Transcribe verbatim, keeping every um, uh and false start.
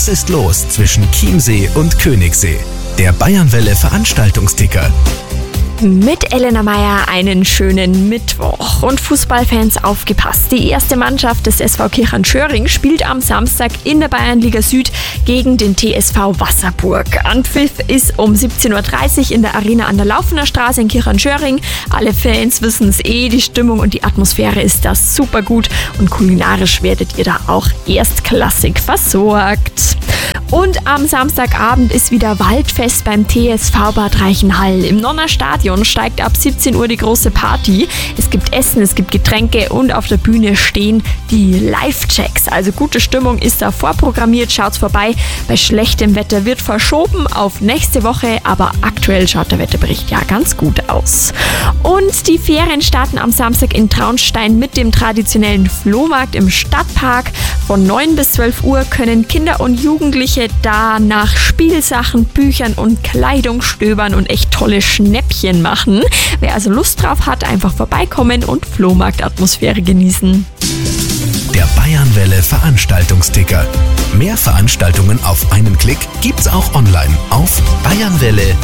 Was ist los zwischen Chiemsee und Königssee? Der Bayernwelle Veranstaltungsticker. Mit Elena Meyer einen schönen Mittwoch. Und Fußballfans, aufgepasst. Die erste Mannschaft des S V Kirchheim-Schöring spielt am Samstag in der Bayernliga Süd gegen den T S V Wasserburg. Anpfiff ist um siebzehn Uhr dreißig in der Arena an der Laufener Straße in Kirchheim-Schöring. Alle Fans wissen es eh, die Stimmung und die Atmosphäre ist da super gut und kulinarisch werdet ihr da auch erstklassig versorgt. Und am Samstagabend ist wieder Waldfest beim T S V Bad Reichenhall. Im Nonner Stadion steigt ab siebzehn Uhr die große Party. Es gibt Essen, es gibt Getränke und auf der Bühne stehen die Live-Checks. Also gute Stimmung ist da vorprogrammiert. Schaut's vorbei. Bei schlechtem Wetter wird verschoben auf nächste Woche, aber aktuell schaut der Wetterbericht ja ganz gut aus. Und die Ferien starten am Samstag in Traunstein mit dem traditionellen Flohmarkt im Stadtpark. Von neun bis zwölf Uhr können Kinder und Jugendliche da nach Spielsachen, Büchern und Kleidung stöbern und echt tolle Schnäppchen machen. Wer also Lust drauf hat, einfach vorbeikommen und Flohmarktatmosphäre genießen. Der Bayernwelle Veranstaltungsticker. Mehr Veranstaltungen auf einen Klick gibt's auch online auf bayernwelle